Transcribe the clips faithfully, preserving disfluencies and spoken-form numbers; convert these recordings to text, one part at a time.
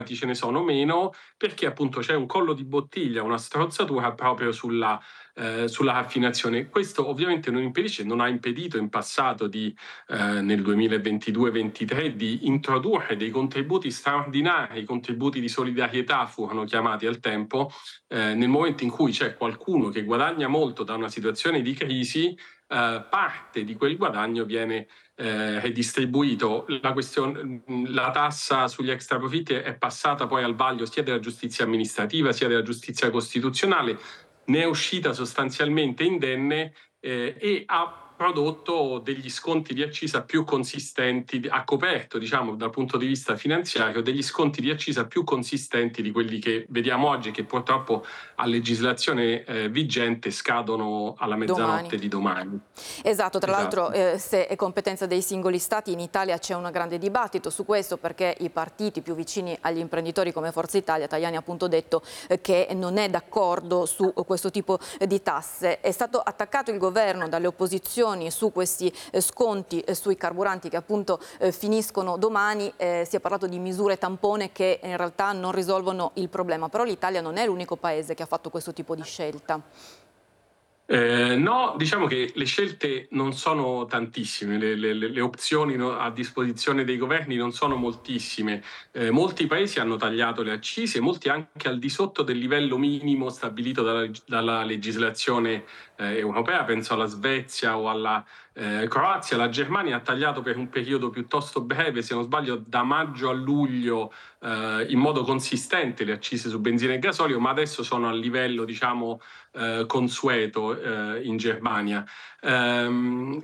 ce ne sono meno, perché appunto c'è un collo di bottiglia, una strozzatura proprio sulla, eh, sulla raffinazione. Questo ovviamente non impedisce, non ha impedito in passato di, eh, nel duemilaventidue ventitré di introdurre dei contributi straordinari, contributi di solidarietà furono chiamati al tempo, eh, nel momento in cui c'è qualcuno che guadagna molto da una situazione di crisi, eh, parte di quel guadagno viene eh, redistribuito. La, questione, la tassa sugli extraprofitti è passata poi al vaglio sia della giustizia amministrativa sia della giustizia costituzionale, ne è uscita sostanzialmente indenne eh, e ha prodotto degli sconti di accisa più consistenti, ha coperto, diciamo, dal punto di vista finanziario, degli sconti di accisa più consistenti di quelli che vediamo oggi, che purtroppo a legislazione eh, vigente scadono alla Domani. mezzanotte di domani. Esatto, tra Esatto. l'altro eh, se è competenza dei singoli stati, in Italia c'è un grande dibattito su questo, perché i partiti più vicini agli imprenditori come Forza Italia, Tajani ha appunto detto eh, che non è d'accordo su questo tipo di tasse. È stato attaccato il governo dalle opposizioni su questi eh, sconti eh, sui carburanti che appunto eh, finiscono domani, eh, si è parlato di misure tampone che in realtà non risolvono il problema, però l'Italia non è l'unico paese che ha fatto questo tipo di scelta. Eh, no, diciamo che le scelte non sono tantissime, le, le- le opzioni no- a disposizione dei governi non sono moltissime. Eh, molti paesi hanno tagliato le accise, molti anche al di sotto del livello minimo stabilito dalla, dalla legislazione eh, europea, penso alla Svezia o alla eh, Croazia. La Germania ha tagliato per un periodo piuttosto breve, se non sbaglio da maggio a luglio, eh, in modo consistente le accise su benzina e gasolio, ma adesso sono a livello, diciamo, eh, consueto eh, in Germania. Um,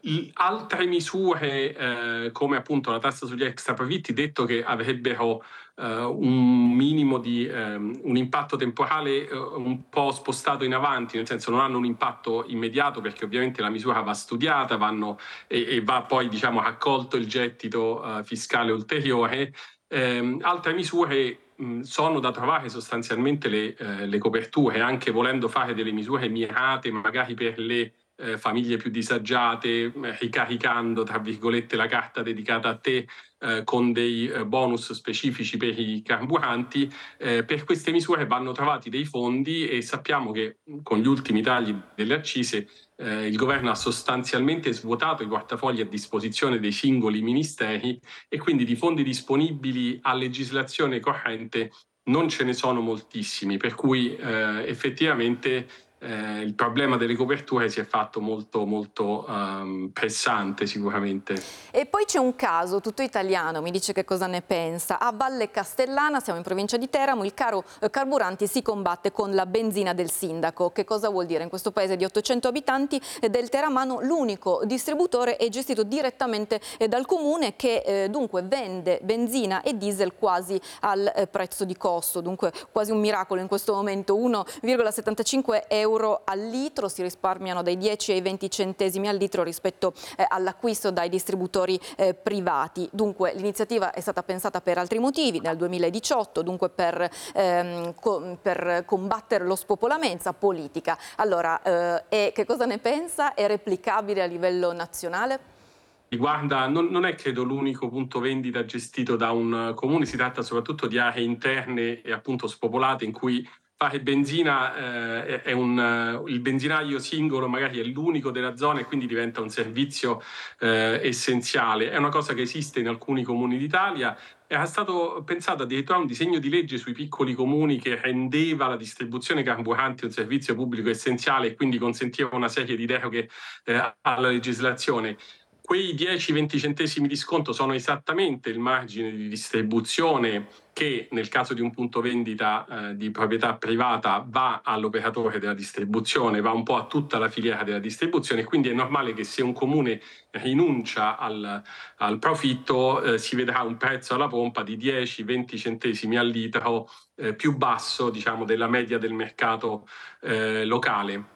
altre misure eh, come appunto la tassa sugli extraprofitti, detto che avrebbero eh, un minimo di ehm, un impatto temporale eh, un po' spostato in avanti, nel senso non hanno un impatto immediato perché ovviamente la misura va studiata vanno, e, e va poi diciamo raccolto il gettito eh, fiscale ulteriore. Eh, altre misure mh, sono da trovare sostanzialmente le, eh, le coperture, anche volendo fare delle misure mirate magari per le eh, famiglie più disagiate, eh, ricaricando tra virgolette la carta dedicata a te eh, con dei eh, bonus specifici per i carburanti. Eh, per queste misure vanno trovati dei fondi e sappiamo che con gli ultimi tagli delle accise eh, il governo ha sostanzialmente svuotato i portafogli a disposizione dei singoli ministeri e quindi di fondi disponibili a legislazione corrente non ce ne sono moltissimi, per cui eh, effettivamente eh, il problema delle coperture si è fatto molto molto um, pressante sicuramente. E poi c'è un caso tutto italiano, mi dice che cosa ne pensa. A Valle Castellana, siamo in provincia di Teramo, il caro eh, carburanti si combatte con la benzina del sindaco. Che cosa vuol dire? In questo paese di ottocento abitanti eh, del Teramano l'unico distributore è gestito direttamente eh, dal comune che eh, dunque vende benzina e diesel quasi al eh, prezzo di costo, dunque quasi un miracolo in questo momento, uno virgola settantacinque euro al litro, si risparmiano dai dieci ai venti centesimi al litro rispetto eh, all'acquisto dai distributori eh, privati. Dunque l'iniziativa è stata pensata per altri motivi nel duemiladiciotto, dunque per, ehm, co per combattere lo spopolamento politica. Allora, eh, e che cosa ne pensa? È replicabile a livello nazionale? Guarda, non, non è credo l'unico punto vendita gestito da un comune, si tratta soprattutto di aree interne e appunto spopolate in cui fare benzina eh, è un, uh, il benzinaio singolo magari è l'unico della zona e quindi diventa un servizio eh, essenziale. È una cosa che esiste in alcuni comuni d'Italia. Era stato pensato addirittura un disegno di legge sui piccoli comuni che rendeva la distribuzione carburanti un servizio pubblico essenziale e quindi consentiva una serie di deroghe eh, alla legislazione. Quei dieci venti centesimi di sconto sono esattamente il margine di distribuzione che nel caso di un punto vendita eh, di proprietà privata va all'operatore della distribuzione, va un po' a tutta la filiera della distribuzione, quindi è normale che se un comune rinuncia al, al profitto eh, si vedrà un prezzo alla pompa di dieci venti centesimi al litro eh, più basso, diciamo, della media del mercato eh, locale.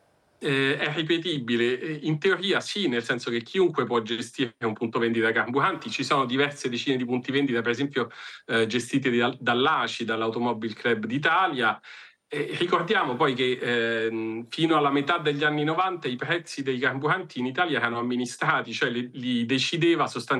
Eh, è ripetibile? Eh, In teoria sì, nel senso che chiunque può gestire un punto vendita carburanti. Ci sono diverse decine di punti vendita, per esempio eh, gestiti da, dall'A C I, dall'Automobile Club d'Italia. E ricordiamo poi che eh, fino alla metà degli anni novanta i prezzi dei carburanti in Italia erano amministrati, cioè li, li decideva sostanzialmente